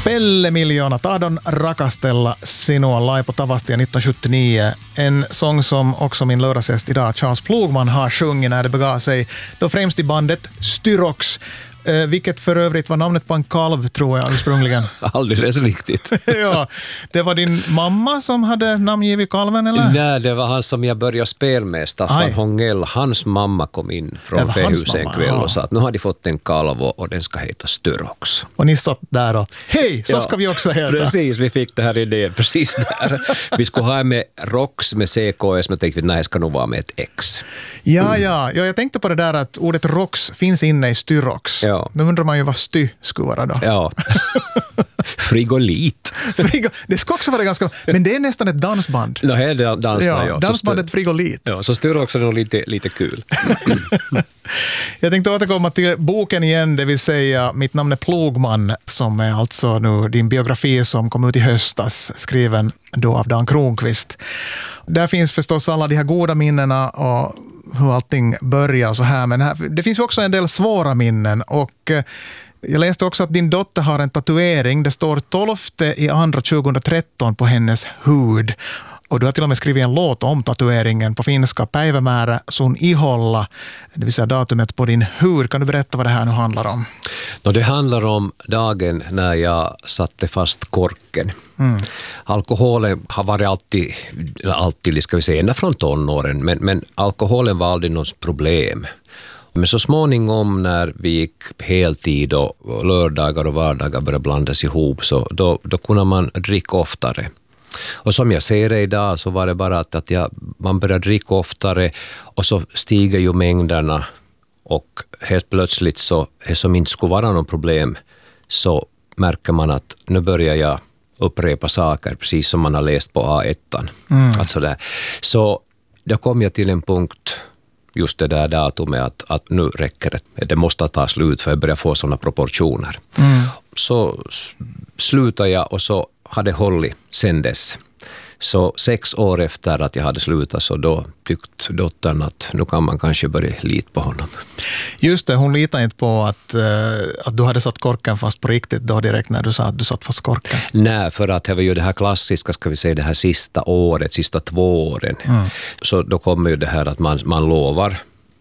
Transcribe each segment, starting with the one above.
Pelle Miljoona, tahdon rakastella sinua Laipo Tavastia 1979. En sång som också min lördagsgäst idag, Charles Plogman, har sjungit när det begav sig. Då främst i bandet Styrox. Vilket för övrigt var namnet på en kalv, tror jag, ursprungligen. Alldeles riktigt. Ja, det var din mamma som hade namngivit kalven, eller? Nej, det var han som jag började spela med, Staffan Hångell. Hans mamma kom in från Fähuset en kväll och sa att nu har de fått en kalv och den ska heta Styrox. Och ni satt där och, hej, så ska vi också heta. Precis, vi fick det här idén precis där. Vi skulle ha med Rox med CKS, men tänkte vi nej, ska nog vara med ett X. Ja, jag tänkte på det där att ordet Rox finns inne i Styrox. Ja. Då undrar man ju vad sty skulle vara då. Ja. Frigolit. Det ska också vara ganska... Men det är nästan ett dansband. Det är dansband, ja. Dansbandet Frigolit. Ja, så styr också nog lite kul. Jag tänkte återkomma till boken igen, det vill säga Mitt namn är Plogman, som är alltså nu din biografi som kom ut i höstas, skriven då av Dan Kronqvist. Där finns förstås alla de här goda minnena och hur allting börjar och så här, men det finns också en del svåra minnen, och jag läste också att din dotter har en tatuering. Det står 12/2/2013 på hennes hud. Och du har till och med skrivit en låt om tatueringen på finska, päivämäärä sun iholla, det vill säga datumet på din hud. Kan du berätta vad det här nu handlar om? Det handlar om dagen när jag satte fast korken. Alkoholen har varit alltid ska vi säga, ända från tonåren, men alkoholen var aldrig något problem. Men så småningom när vi gick heltid och lördagar och vardagar började blandas ihop, så då kunde man dricka oftare. Och som jag ser det idag så var det bara att man började dricka oftare och så stiger ju mängderna, och helt plötsligt så som inte skulle vara någon problem så märker man att nu börjar jag upprepa saker precis som man har läst på A1. Alltså det. Så då kom jag till en punkt, just det där datumet, att nu räcker det. Det måste ta slut för jag börjar få sådana proportioner. Så slutade jag och så hade hållit sen dess. Så 6 år efter att jag hade slutat, så då tyckte dottern att nu kan man kanske börja lita på honom. Just det, hon litade inte på att du hade satt korken fast på riktigt då direkt när du sa att du satt fast korken. Nej, för att det var ju det här klassiska, ska vi säga, det här sista 2 åren. Så då kommer ju det här att man lovar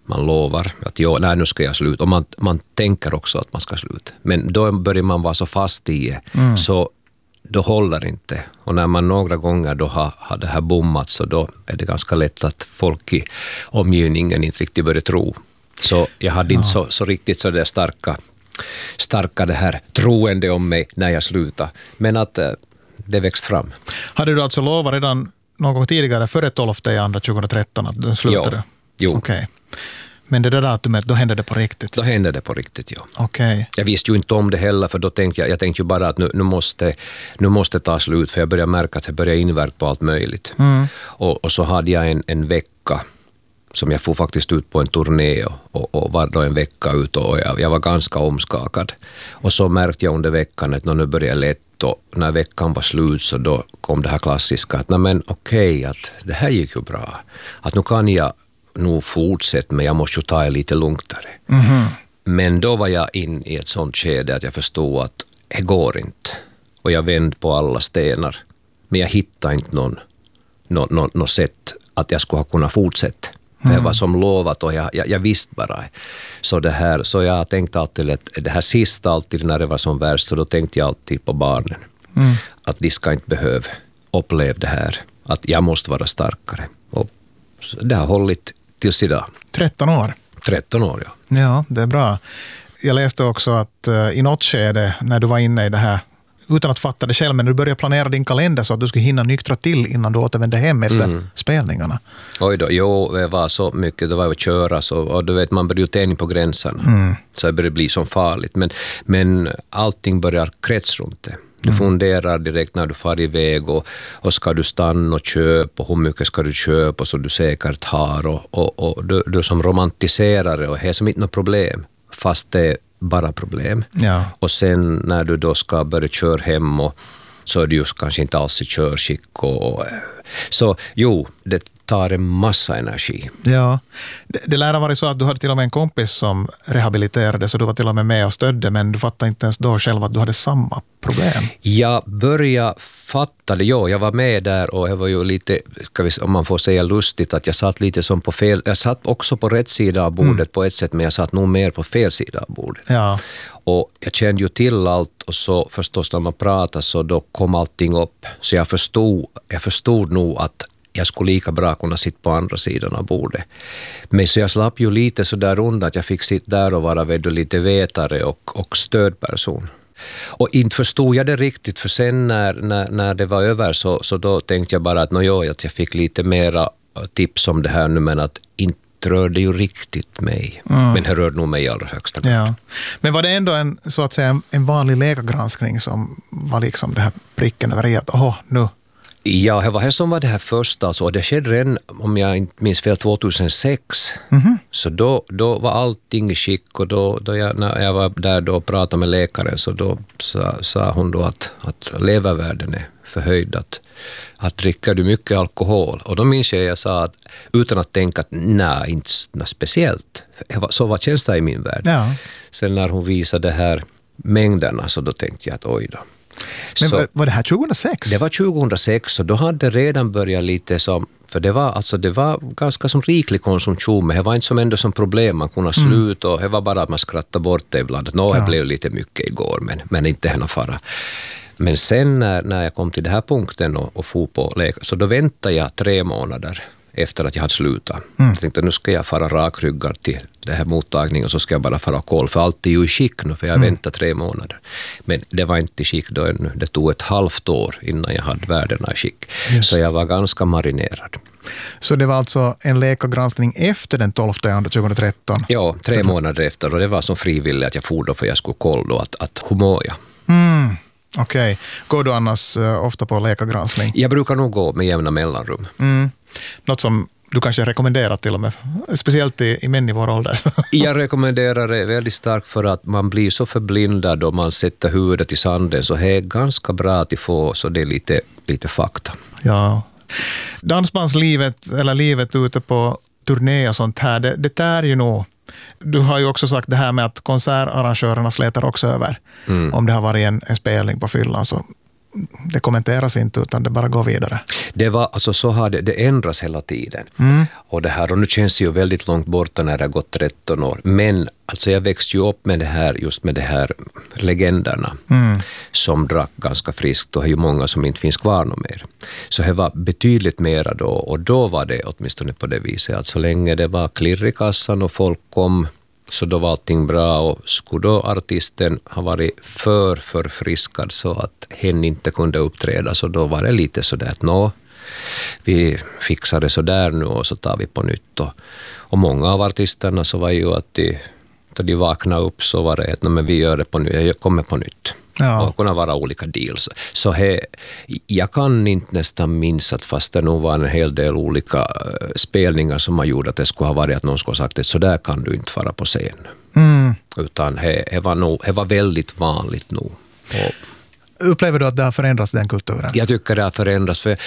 att nu ska jag sluta. Och man tänker också att man ska sluta. Men då börjar man vara så fast i så då håller inte. Och när man några gånger då har det här bommat, så då är det ganska lätt att folk i omgivningen inte riktigt börjar tro. Så jag hade inte så riktigt så där starka det här troende om mig när jag slutade. Men att det växt fram. Hade du alltså lovat redan någon gång tidigare, före 12/2/2013 att du slutade? Jo. Okej. Men det där datumet, då hände det på riktigt? Då hände det på riktigt, ja. Okej. Jag visste ju inte om det heller, för då tänkte jag tänkte ju bara att nu måste ta slut, för jag började märka att det började inverka på allt möjligt. Och så hade jag en vecka som jag får faktiskt ut på en turné och var då en vecka ut, och jag var ganska omskakad. Och så märkte jag under veckan att nu började jag lätt, och när veckan var slut så då kom det här klassiska att att det här gick ju bra. Att nu kan jag nog fortsätta, men jag måste ju ta det lite lugnare. Men då var jag in i ett sånt skede att jag förstod att det går inte. Och jag vände på alla stenar. Men jag hittade inte något sätt att jag skulle ha kunnat fortsätta. Det var som lovat, och jag visste bara. Så jag tänkte alltid att det här sista alltid när det var som värst, så då tänkte jag alltid på barnen. Att de ska inte behöva uppleva det här. Att jag måste vara starkare. Och det har hållit tills idag. 13 år? 13 år, ja. Ja, det är bra. Jag läste också att i något skede när du var inne i det här, utan att fatta det själv, men du började planera din kalender så att du skulle hinna nyktra till innan du återvände hem efter spelningarna. Oj då, det var så mycket, det var att köra så, och du vet, man började ju tänja på gränserna. Så det började bli så farligt. Men allting börjar krets runt det. Du funderar direkt när du far iväg och ska du stanna och köpa, och hur mycket ska du köpa så du säkert har, och du som romantiserare, och det är som inte något problem, fast det är bara problem. Ja. Och sen när du då ska börja köra hem, och så är det just kanske inte alls i körskick. Så det tar en massa energi. Ja, det lär ha varit så att du hade till och med en kompis som rehabiliterade, så du var till och med och stödde, men du fattade inte ens då själv att du hade samma problem. Jag började fatta det, jag var med där och det var ju lite, om man får säga lustigt, att jag satt lite som på fel, jag satt också på rätt sida av bordet på ett sätt, men jag satt nog mer på fel sida av bordet. Ja. Och jag kände ju till allt, och så förstås när man pratar så då kom allting upp. Så jag förstod nog att jag skulle lika bra kunna sitta på andra sidan av bordet. Men så jag slapp ju lite så där undan att jag fick sitta där och vara lite vetare och stödperson. Och inte förstod jag det riktigt, för sen när det var över så då tänkte jag bara att att jag fick lite mera tips om det här nu, men att inte rörde ju riktigt mig. Men det rörde nog mig i allra högsta grad. Ja. Men var det ändå en vanlig läkargranskning som var liksom det här pricken över i att nu? Ja, det var det som var det här första. Alltså, och det skedde redan, om jag inte minns fel, 2006. Så då var allting i skick, och när jag var där då och pratade med läkaren, så då sa hon då att levervärden är förhöjd, att dricker du mycket alkohol. Och då minns jag sa att, utan att tänka att nej, inte speciellt. Så var känslan i min värld. Ja. Sen när hon visade det här mängderna, så då tänkte jag att oj då. Men var det här 2006? Det var 2006, och då hade det redan börjat lite som, för det var ganska som riklig konsumtion, men det var inte som ändå som problem, man kunde sluta, och det var bara att man skrattade bort det ibland. Det blev lite mycket igår, men inte henne fara. Men sen när jag kom till den här punkten och for på läkare, så då väntade jag 3 månader efter att jag hade slutat. Jag tänkte nu ska jag fara rakryggad till det här mottagningen, och så ska jag bara fara koll, för allt är ju i skick nu, för jag väntade 3 månader. Men det var inte i skick då ännu. Det tog ett halvt år innan jag hade värdena i skick. Så jag var ganska marinerad. Så det var alltså en läkargranskning efter den 12/2 2013? Ja, 3 månader efter, och det var som frivilligt att jag for då, för jag skulle kolla då att hur mår jag. Okej. Går du annars ofta på läkargranskning? Jag brukar nog gå med jämna mellanrum. Något som du kanske rekommenderar till och med, speciellt i män i vår ålder. Jag rekommenderar det väldigt starkt, för att man blir så förblindad och man sätter huvudet i sanden, så det är ganska bra att få så det är lite fakta. Ja. Dansbandslivet, eller livet ute på turné och sånt här, det tär ju nog. Du har ju också sagt det här med att konsertarrangörerna slätar också över. Om det har varit en spelning på fyllan, så det kommenteras inte, utan det bara går vidare. Det var alltså så har det ändras hela tiden. Och nu känns det ju väldigt långt borta när det har gått 13 år. Men alltså jag växte ju upp med det här, just med det här legenderna som drack ganska friskt, och det är ju många som inte finns kvar något mer. Så det var betydligt mera då, och då var det åtminstone på det viset att så länge det var klirr i kassan och folk kom, så då var allting bra, och skulle då artisten ha varit förfriskad så att hen inte kunde uppträda, så då var det lite sådär att vi fixar det sådär nu och så tar vi på nytt. Och många av artisterna så var ju att de vaknade upp, så var det att men vi gör det på nytt, jag kommer på nytt. Ja. Och kunna vara olika deals. Så jag kan inte nästan minns att, fast det nog var en hel del olika spelningar som har gjort att det skulle ha varit att någon skulle ha sagt att så där kan du inte fara på scen. Utan det var väldigt vanligt nog. Upplever du att det har förändrats, den kulturen? Jag tycker det har förändrats, för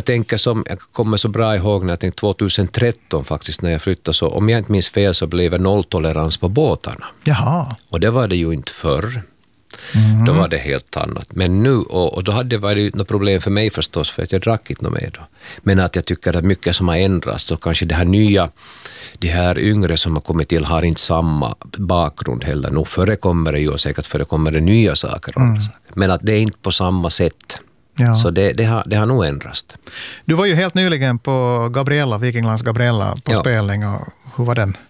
jag kommer så bra ihåg när jag tänkte 2013 faktiskt, när jag flyttade, så om jag inte minns fel så blev det nolltolerans på båtarna. Jaha. Och det var det ju inte förr. Då var det helt annat. Men nu, och då hade det varit något problem för mig förstås, för att jag drack inte mer då. Men att jag tycker att mycket som har ändrats, och kanske det här nya, de här yngre som har kommit till har inte samma bakgrund heller. Nu förekommer det ju, säkert förekommer det nya saker. Men att det är inte på samma sätt. Ja. Så det har nog ändrats. Du var ju helt nyligen på Vikinglands Gabriella på spelning, och hur var den?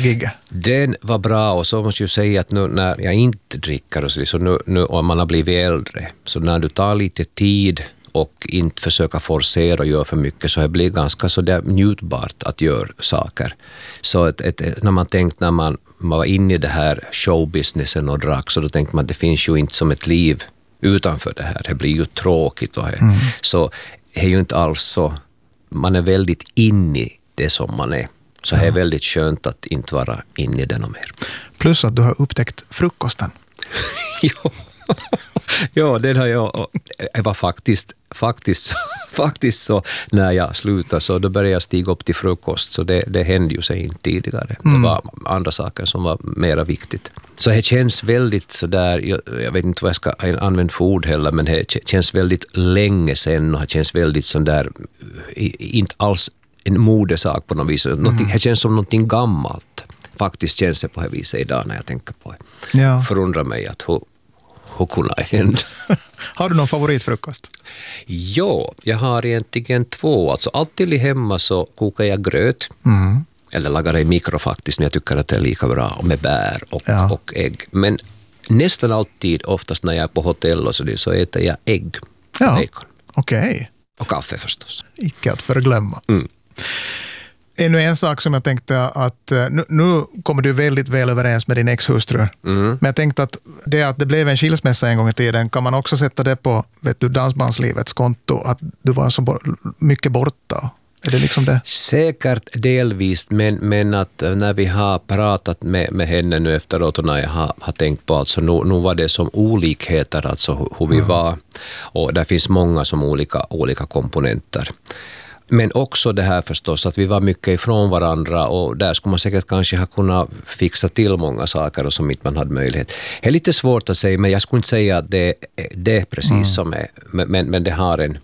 Den var bra, och så måste jag säga att nu när jag inte dricker så nu om man har blivit äldre, så när du tar lite tid och inte försöka forcera och göra för mycket, så det blir ganska så där njutbart att göra saker. Så när man tänkte, när man var inne i det här showbusinessen och drack, så då tänkte man att det finns ju inte som ett liv utanför det här. Det blir ju tråkigt. Så det är ju inte alls så. Man är väldigt inne i det som man är. Så det är väldigt skönt att inte vara inne i den och mer. Plus att du har upptäckt frukosten. Ja, den har jag. Det var faktiskt faktiskt så när jag slutade så då började jag stiga upp till frukost, så det hände ju sig inte tidigare. Det var andra saker som var mera viktigt. Så det känns väldigt sådär, jag vet inte vad jag ska använda för ord heller, men det känns väldigt länge sedan och det känns väldigt sådär, inte alls en modesak på något vis. Det känns som någonting gammalt. Faktiskt känns det på det viset idag när jag tänker på det. Ja. Förundrar mig att hur kunde det hända. Har du någon favoritfrukost? Ja, jag har egentligen 2. Alltså alltid hemma så kokar jag gröt. Eller lagar det i mikro faktiskt när jag tycker att det är lika bra med bär och ägg. Men nästan alltid, oftast när jag är på hotell och så äter jag ägg. Ja, okej. Och kaffe förstås. Icke att förglömma. Ännu en sak som jag tänkte att nu kommer du väldigt väl överens med din ex-hustru. Men jag tänkte att det blev en skilsmässa en gång i tiden, kan man också sätta det på dansbandslivets konto, att du var så mycket borta? Är det liksom det? Säkert delvis, men att när vi har pratat med henne nu efteråt och när jag har tänkt på, alltså nu var det som olikheter, alltså hur vi var, och där finns många som olika komponenter. Men också det här förstås att vi var mycket ifrån varandra, och där skulle man säkert kanske ha kunnat fixa till många saker och som inte man hade möjlighet. Det är lite svårt att säga, men jag skulle inte säga att det är precis som är. Men det har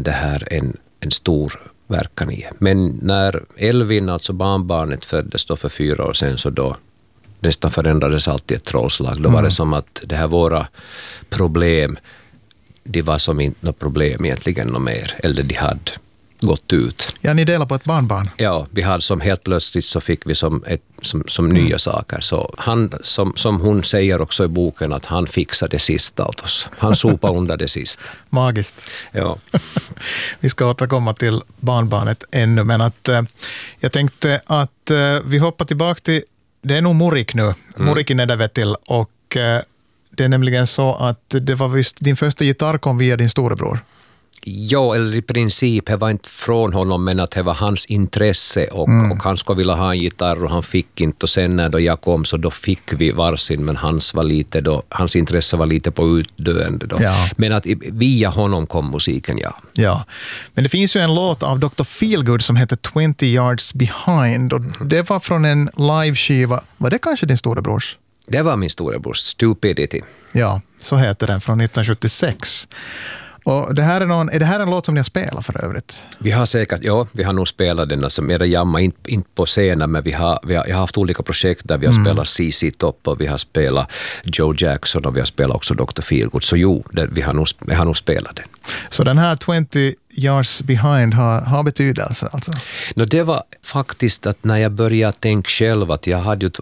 en stor verkan i. Men när Elvin, alltså barnbarnet, föddes då för 4 år sedan, så då nästan förändrades alltid ett trollslag. Då var det som att det här våra problem, det var som inte något problem egentligen något mer. Eller de hade gått ut. Ja, ni delar på ett barnbarn. Ja, vi hade som helt plötsligt så fick vi som nya saker. Så han, som hon säger också i boken, att han fixade det sista åt oss. Han sopade under det sista. Magiskt. Ja. Vi ska återkomma till barnbarnet ännu, men att jag tänkte att vi hoppar tillbaka till, det är nog Murik nu. Murik i Nedervetil, och det är nämligen så att det var visst din första gitarr kom via din storebror. Ja, eller i princip, det var inte från honom, men att det var hans intresse och han skulle vilja ha en gitarr och han fick inte, och sen när då jag kom så då fick vi varsin, men hans intresse var lite på utdöende då. Ja. Men att via honom kom musiken, Ja, men det finns ju en låt av Dr. Feelgood som heter 20 Yards Behind, och det var från en live-skiva. Var det kanske din storebrors? Det var min storebrors, Stupidity. Ja, så heter den, från 1976. Och är det här en låt som ni har spelat för övrigt? Vi har säkert, vi har nog spelat den, alltså mera jamma, inte på scenen, men jag har haft olika projekt där vi har spelat CC Top och vi har spelat Joe Jackson och vi har spelat också Dr. Feelgood, så vi har nog spelat den. Så den här 20 Yards Behind har betydelse alltså? Det var faktiskt att när jag började tänka själv att jag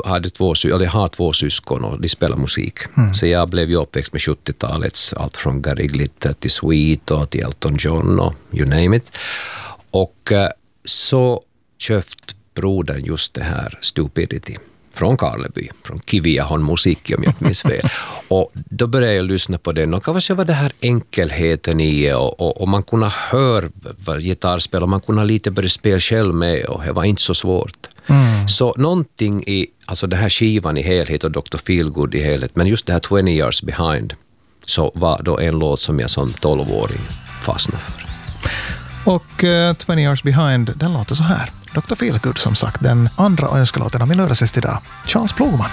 har 2 syskon och de spelar musik. Så jag blev ju uppväxt med 70-talets, allt från Gary Glitter till Sweet och till Elton John och you name it. Och så köpte brodern just det här Stupidity från Karleby, från Kiviahon musik om jag inte minns fel. Och då började jag lyssna på den, och kanske var det här enkelheten i och man kunde höra gitarrspel och man kunde lite börja spela själv med, och det var inte så svårt. Så någonting i, alltså det här skivan i helhet och Dr. Feelgood i helhet, men just det här 20 Years Behind, så var då en låt som jag som 12-åring fastnade för. Och 20 Years Behind, den låter så här. Dr. Feelgood som sagt, den andra önskelåten av min lördagsgäst idag, Charles Plogman.